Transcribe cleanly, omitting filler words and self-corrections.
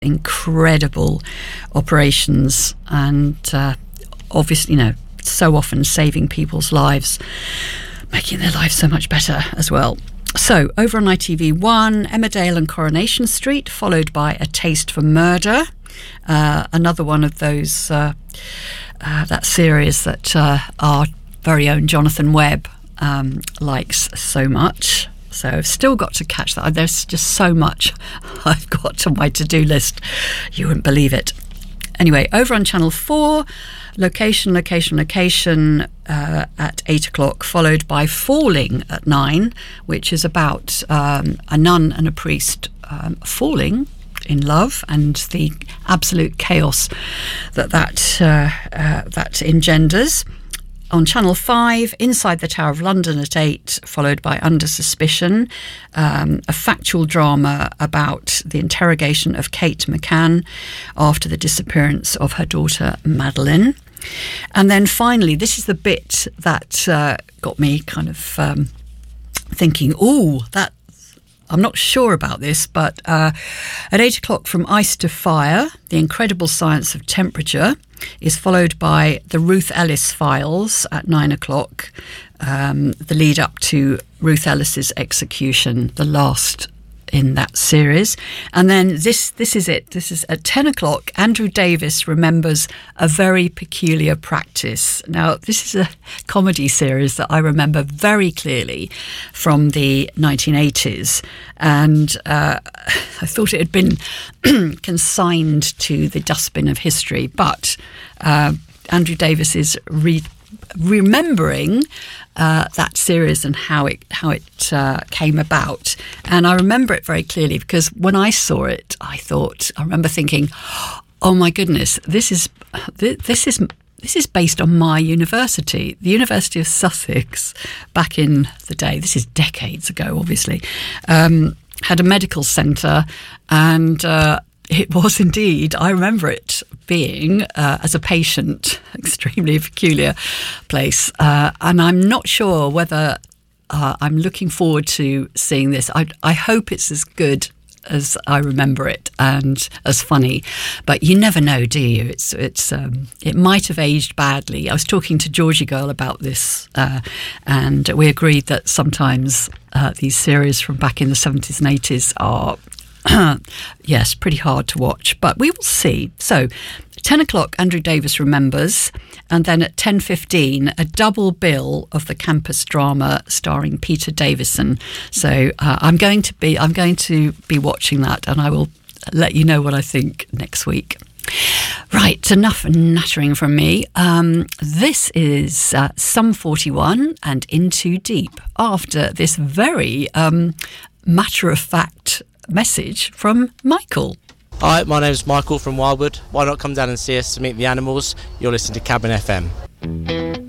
incredible operations and obviously, so often saving people's lives, making their lives so much better as well. So, over on ITV1, Emmerdale and Coronation Street, followed by A Taste for Murder, another one of those, that series that our very own Jonathan Webb likes so much. So I've still got to catch that. There's just so much I've got on my to-do list. You wouldn't believe it. Anyway, over on Channel 4, Location at 8 o'clock, followed by Falling at 9, which is about a nun and a priest falling in love and the absolute chaos that engenders. On Channel 5, Inside the Tower of London at 8, followed by Under Suspicion, a factual drama about the interrogation of Kate McCann after the disappearance of her daughter Madeleine. And then finally, this is the bit that got me kind of thinking, I'm not sure about this, but at 8 o'clock, From Ice to Fire, The Incredible Science of Temperature, is followed by The Ruth Ellis Files at 9 o'clock, the lead up to Ruth Ellis's execution, the last in that series. And then this is it. This is at 10 o'clock, Andrew Davis Remembers a Very Peculiar Practice. Now, this is a comedy series that I remember very clearly from the 1980s. And I thought it had been consigned to the dustbin of history. But Andrew Davis is remembering that series and how it came about. And I remember it very clearly because when I saw it, I remember thinking, oh my goodness, this is based on my university, the University of Sussex, back in the day. This is decades ago, obviously. Had a medical centre, and it was indeed, I remember it being, as a patient, extremely peculiar place. And I'm not sure whether I'm looking forward to seeing this. I hope it's as good as I remember it and as funny, but you never know, do you? It might have aged badly. I was talking to Georgie Girl about this, and we agreed that sometimes these series from back in the 70s and 80s are yes, pretty hard to watch, but we will see. So 10 o'clock, Andrew Davis Remembers, and then at 10:15, a double bill of the campus drama starring Peter Davison. So I'm going to be watching that, and I will let you know what I think next week. Right, enough nattering from me. This is Sum 41 and In Too Deep, after this very matter-of-fact message from Michael. Hi, my name's Michael from Wildwood. Why not come down and see us to meet the animals? You're listening to Cabin FM.